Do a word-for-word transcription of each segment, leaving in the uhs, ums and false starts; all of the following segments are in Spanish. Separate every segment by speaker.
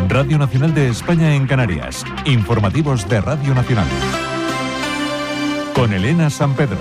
Speaker 1: Radio Nacional de España en Canarias. Informativos de Radio Nacional. Con Elena San Pedro.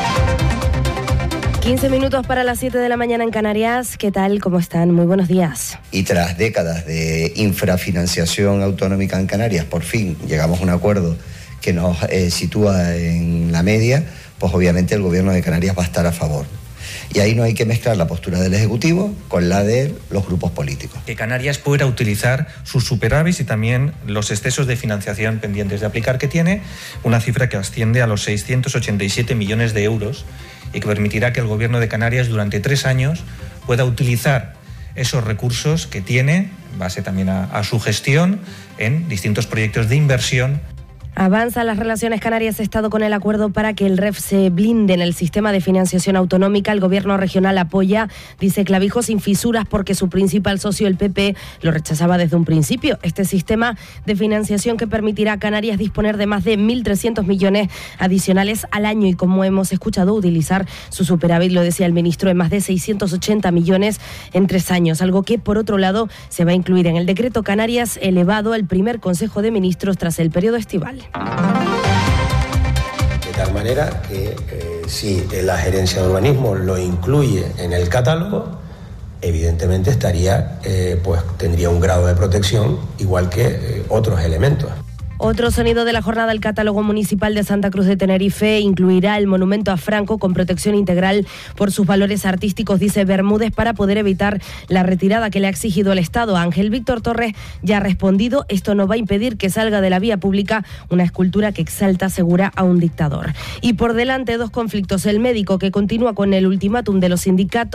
Speaker 2: quince minutos para las siete de la mañana en Canarias. ¿Qué tal? ¿Cómo están? Muy buenos días.
Speaker 3: Y tras décadas de infrafinanciación autonómica en Canarias, por fin llegamos a un acuerdo que nos eh, sitúa en la media, pues obviamente el Gobierno de Canarias va a estar a favor. Y ahí no hay que mezclar la postura del Ejecutivo con la de los grupos políticos.
Speaker 4: Que Canarias pueda utilizar sus superávits y también los excesos de financiación pendientes de aplicar que tiene, una cifra que asciende a los seiscientos ochenta y siete millones de euros y que permitirá que el Gobierno de Canarias durante tres años pueda utilizar esos recursos que tiene, en base también a, a su gestión, en distintos proyectos de inversión.
Speaker 2: Avanzan las relaciones Canarias-Estado con el acuerdo para que el R E F se blinde en el sistema de financiación autonómica. El Gobierno regional apoya, dice Clavijo, sin fisuras porque su principal socio, el P P, lo rechazaba desde un principio. Este sistema de financiación que permitirá a Canarias disponer de más de mil trescientos millones adicionales al año y, como hemos escuchado, utilizar su superávit, lo decía el ministro, de más de seiscientos ochenta millones en tres años. Algo que, por otro lado, se va a incluir en el decreto Canarias elevado al primer Consejo de Ministros tras el periodo estival.
Speaker 5: De tal manera que eh, si la gerencia de urbanismo lo incluye en el catálogo, evidentemente estaría, eh, pues tendría un grado de protección igual que eh, otros elementos.
Speaker 2: Otro sonido de la jornada, el catálogo municipal de Santa Cruz de Tenerife incluirá el monumento a Franco con protección integral por sus valores artísticos, dice Bermúdez, para poder evitar la retirada que le ha exigido el Estado. Ángel Víctor Torres ya ha respondido, esto no va a impedir que salga de la vía pública una escultura que exalta, asegura, a un dictador. Y por delante dos conflictos, el médico que continúa con el ultimátum de los sindicatos